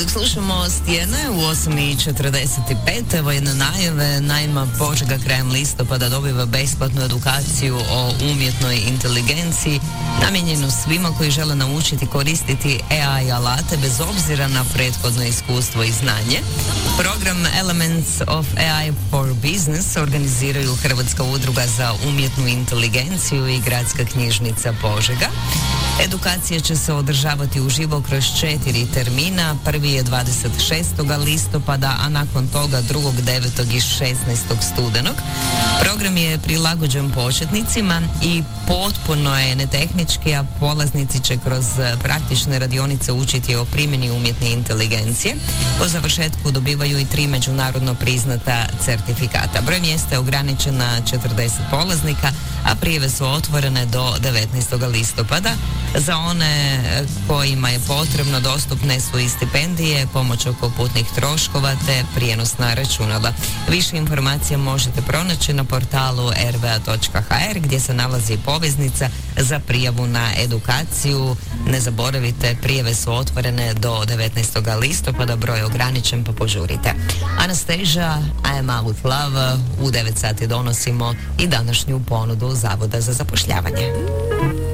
Dok slušamo Stijene u 8:45, evo jedne najave. Naime, Požega krajem listopada dobiva besplatnu edukaciju o umjetnoj inteligenciji namijenjenu svima koji žele naučiti koristiti AI alate bez obzira na prethodno iskustvo i znanje. Program Elements of AI for Business organiziraju Hrvatska udruga za umjetnu inteligenciju i Gradska knjižnica Požega. Edukacija će se održavati uživo kroz 4 termina. Prvi je 26. listopada, a nakon toga 2., 9. i 16. studenog. Program je prilagođen početnicima i potpuno je netehnički, a polaznici će kroz praktične radionice učiti o primjeni umjetne inteligencije. Po završetku dobivaju i 3 međunarodno priznata certifikata. Broj mjesta je ograničen na 40 polaznika, a prijave su otvorene do 19. listopada. Za one kojima je potrebno dostupne su i stipendije, pomoć oko putnih troškova te prijenosna računala. Više informacija možete pronaći na portalu rva.hr gdje se nalazi poveznica za prijavu na edukaciju. Ne zaboravite, prijave su otvorene do 19. listopada, broj je ograničen pa požurite. Anastasia, I am out with love. U 9 sati donosimo i današnju ponudu Zavoda za zapošljavanje.